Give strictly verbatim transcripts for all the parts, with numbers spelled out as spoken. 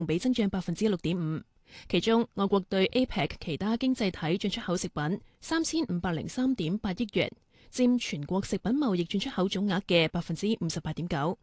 比增長百分之六點五。其中，外國對 A P E C 其他經濟體進出口食品三千五百零三點八億元，佔全國食品貿易進出口總額嘅百分之五十八點九。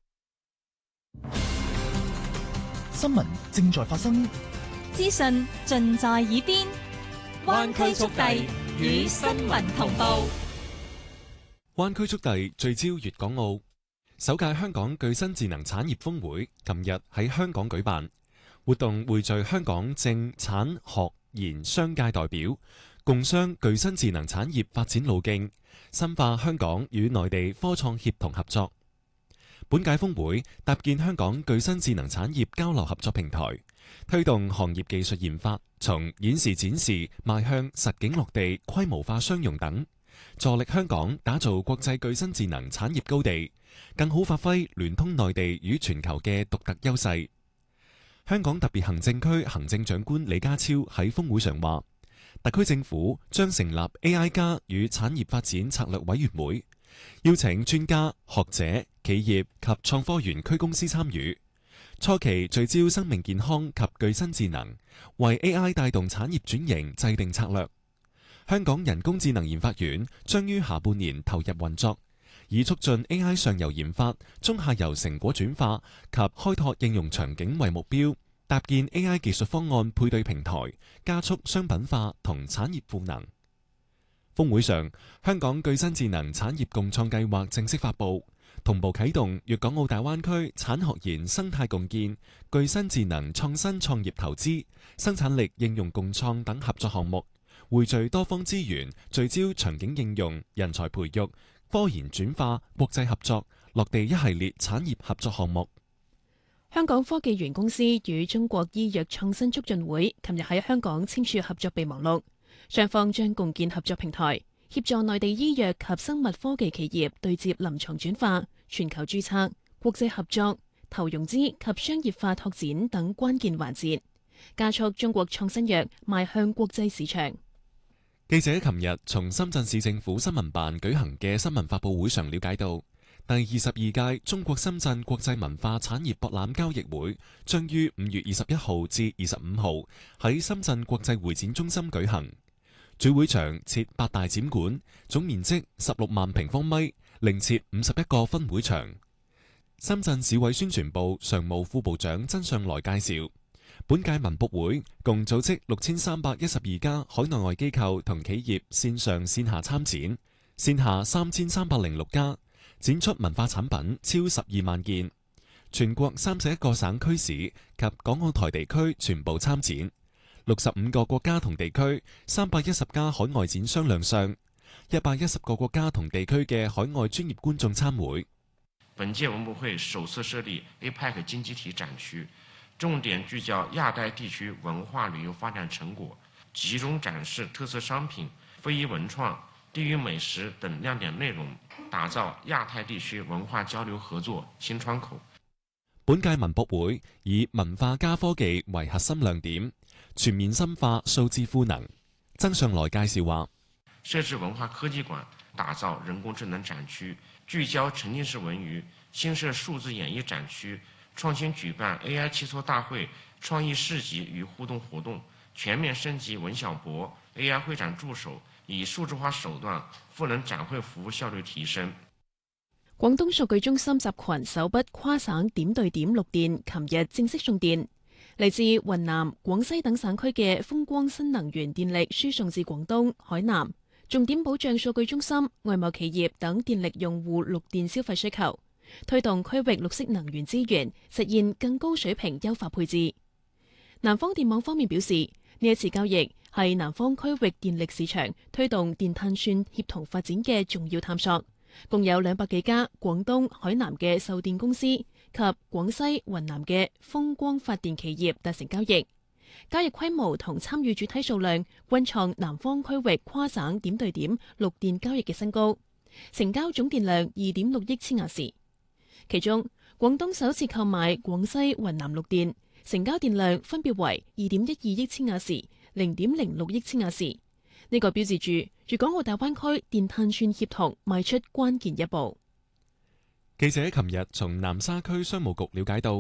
新聞正在發生， 資訊盡在耳邊，灣區速遞與新聞同步。 灣區速遞聚焦粵港澳，首屆香港具新智能產業峰會琴日喺香港舉辦，活動匯聚香港政產學研商界代表，共商具新智能產業發展路徑，深化香港與內地科創協同合作。本屆峰會搭建香港具新智能產業交流合作平台，推動行業技術研發從演示展示邁向實景落地、規模化商用等，助力香港打造國際具新智能產業高地，更好發揮聯通內地與全球嘅獨特優勢。香港特別行政區行政長官李家超喺峰會上話，特區政府將成立 A I 加與產業發展策略委員會，邀請專家、學者、企業及創科園區公司參與，初期聚焦生命健康及具新智能，為 A I 帶動產業轉型制定策略。香港人工智能研發院將於下半年投入運作，以促進 A I 上游研發、中下游成果轉化及開拓應用場景為目標，搭建 A I 技術方案配對平台，加速商品化同產業賦能。峰會上，香港具新智能產業共創計劃正式發布，同步啟動粵港澳大灣區產學研生態共建、具新智能創新創業投資、生產力應用共創等合作項目，匯聚多方資源，聚焦場景應用、人才培育、科研轉化、國際合作，落地一系列產業合作項目。 香港科技園公司與中國醫藥創新促進會琴日喺香港簽署合作備忘錄，雙方將共建合作平台，協助內地醫藥及生物科技企業對接臨床轉化、全球註冊、國際合作、投融資及商業化拓展等關鍵環節，加速中國創新藥邁向國際市場。 記者琴日從深圳市政府新聞辦舉行嘅新聞發佈會上了解到，第二十二屆中國深圳國際文化產業博覽交易會將於五月二十一號至二十五號喺深圳國際會展中心舉行。主會場設八大展館，總面積十六萬平方米，另設五十一個分會場。深圳市委宣傳部常務副部長曾上來介紹，本屆文博會共組織六千三百一十二家海內外機構同企業線上線下參展，線下三千三百零六家，展出文化產品超十二萬件。全國三十一個省區市及港澳台地區全部參展。六十五個國家同地區，三百一十家海外展商亮相，一百一十個國家同地區嘅海外專業觀眾參會。 本屆文博會首次設立 A P E C 經濟體展區，重點聚焦亞太地區文化旅遊發展成果，集中展示特色商品、非遺文創、地域美食等亮點內容，打造亞太地區文化交流合作新窗口。 本屆文博會以文化加科技為核心亮點，全面深化數字賦能。曾上來介紹話， 設置文化科技館，打造人工智能展區，聚焦沉浸式文娛，新設數字演藝展區，創新舉辦 A I 切磋大會、創意市集與互動活動，全面升級文小博、A I 會展助手，以數字化手段賦能展會服務效率提升。 廣東數據中心集群首筆跨省點對點綠電琴日正式送電，嚟自雲南、廣西等省區嘅風光新能源電力輸送至廣東、海南，重點保障數據中心、外貿企業等電力用戶綠電消費需求，推動區域綠色能源資源實現更高水平優化配置。南方電網方面表示，呢一次交易係南方區域電力市場推動電碳算協同發展嘅重要探索。共有兩百幾家廣東、海南嘅售電公司及廣西、雲南嘅風光發電企業達成交易，交易規模同參與主體數量均創南方區域跨省點對點綠電交易嘅新高，成交總電量二點六億千瓦時。其中，廣東首次購買廣西、雲南綠電，成交電量分別為二點一二億千瓦時、零點零六億千瓦時。呢個標誌住粵港澳大灣區電碳算協同邁出關鍵一步。 記者琴日從南沙區商務局了解到，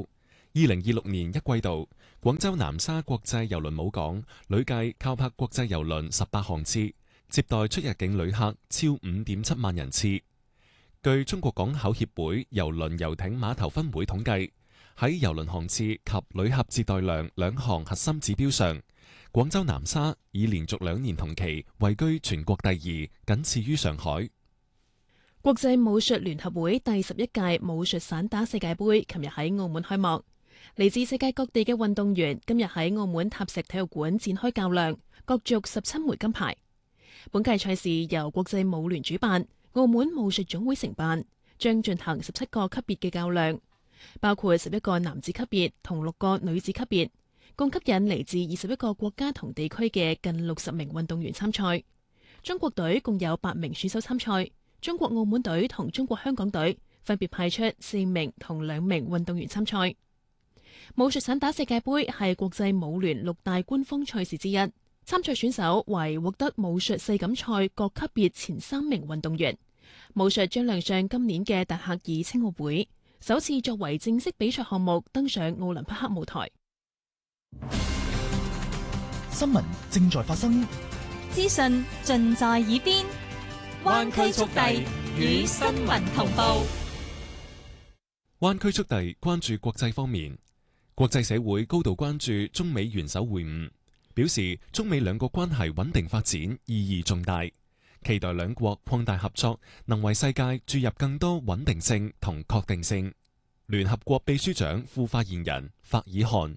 二零二六年一季度，廣州南沙國際郵輪母港累計靠泊國際郵輪十八航次，接待出入境旅客超五點七萬人次。據中國港口協會郵輪遊艇碼頭分會統計，喺郵輪航次及旅客接待量兩項核心指標上，廣州南沙已連續兩年同期位居全國第二，僅次於上海。 國際武術聯合會第十一屆武術散打世界盃琴日喺澳門開幕，嚟自世界各地嘅運動員今日喺澳門塔石體育館展開較量，角逐十七枚金牌。本屆賽事由國際武聯主辦，澳門武術總會承辦，將進行十七個級別嘅較量，包括十一個男子級別同六個女子級別，共吸引嚟自二十一個國家同地區嘅近六十名運動員參賽。中國隊共有八名選手參賽，中國澳門隊同中國香港隊分別派出四名同兩名運動員參賽。武術散打世界盃係國際武聯六大官方賽事之一，參賽選手為獲得武術世錦賽各級別前三名運動員。武術將亮相今年嘅達喀爾青奧會，首次作為正式比賽項目登上奧林匹克舞台。 新聞正在發生， 資訊盡在耳邊，灣區速遞與新聞同步。 灣區速遞關注國際方面，國際社會高度關注中美元首會晤，表示中美兩國關係穩定發展意義重大，期待兩國擴大合作，能為世界注入更多穩定性同確定性。聯合國秘書長副發言人法爾漢：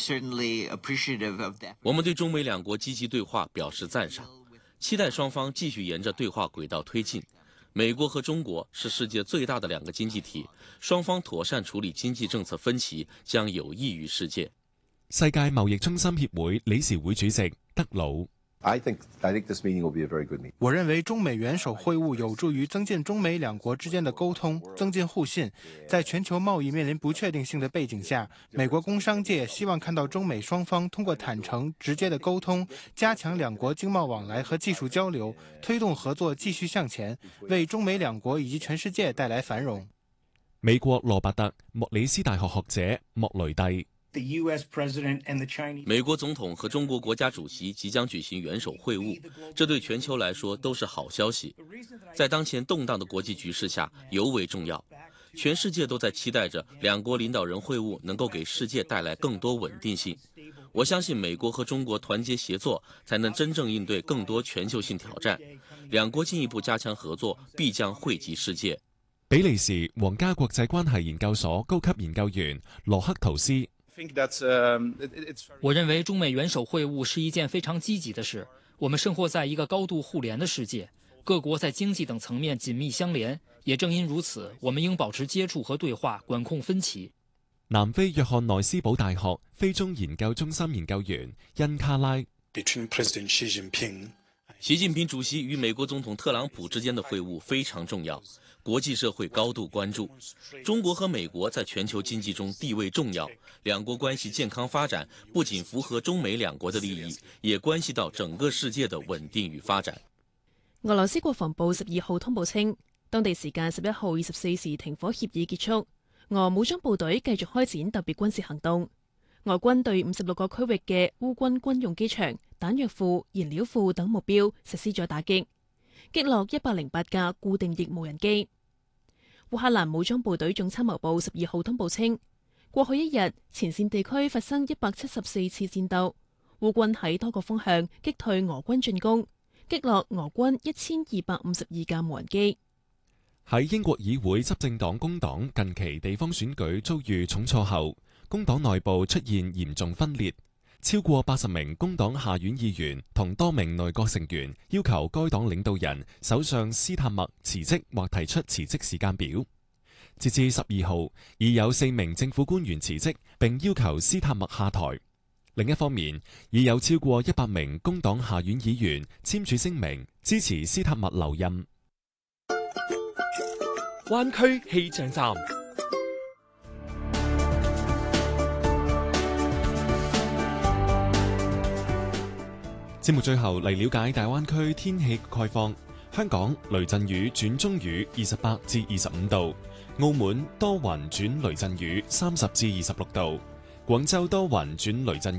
我們對中美兩國積極對話表示讚賞，期待雙方繼續沿着對話軌道推進。美國和中國是世界最大的兩個經濟體，雙方妥善處理經濟政策分歧將有益於世界。 世界貿易中心協會理事會主席德魯： I think, I think this meeting will be a very good meeting. 我認為中美元首會晤有助於增進中美兩國之間的溝通，增進互信。在全球貿易面臨不確定性的背景下，美國工商界希望看到中美雙方通過坦誠直接的溝通，加強兩國經貿往來和技術交流，推動合作繼續向前，為中美兩國以及全世界帶來繁榮。 美國羅伯特莫里斯大學學者莫雷蒂： 美國總統和中國國家主席即將舉行元首會晤，這對全球來說都是好消息。在當前動盪的國際局勢下尤為重要，全世界都在期待着兩國領導人會晤能夠給世界帶來更多穩定性。我相信美國和中國團結協作，才能真正應對更多全球性挑戰。兩國進一步加強合作，必將惠及世界。 比利時皇家國際關係研究所高級研究員羅克圖斯： 我認為中美元首會晤是一件非常積極的事。我們生活在一個高度互聯的世界，各國在經濟等層面緊密相連。也正因如此，我們應保持接觸和對話，管控分歧。 南非約翰內斯堡大學非中研究中心研究員恩卡拉： 習近平主席與美國總統特朗普之間的會晤非常重要，國際社會高度關注。中國和美國在全球經濟中地位重要，兩國關係健康發展不僅符合中美兩國的利益，也關係到整個世界的穩定與發展。 俄羅斯國防部十二號通報稱，當地時間十一號二十四時停火協議結束，俄武裝部隊繼續開展特別軍事行動。俄軍對五十六個區域嘅烏軍軍用機場、彈藥庫、燃料庫等目標實施咗打擊，擊落一百零八架固定翼無人機。烏克蘭武裝部隊總參謀部十二號通報稱，過去一日前線地區發生一百七十四次戰鬥，烏軍喺多個方向擊退俄軍進攻，擊落俄軍一千二百五十二架無人機。 喺英國議會執政黨工黨近期地方選舉遭遇重挫後，工黨內部出現嚴重分裂，超過八十名工黨下院議員同多名內閣成員要求該黨領導人首相斯塔默辭職或提出辭職時間表。截至十二號，已有四名政府官員辭職並要求斯塔默下台。另一方面，已有超過一百名工黨下院議員簽署聲明支持斯塔默留任。 灣區氣象站。 節目最後嚟了解大灣區天氣概況。香港雷陣雨轉中雨，二十八至二十五度； 澳門多雲轉雷陣雨，三十至二十六度；廣州多雲轉雷陣雨。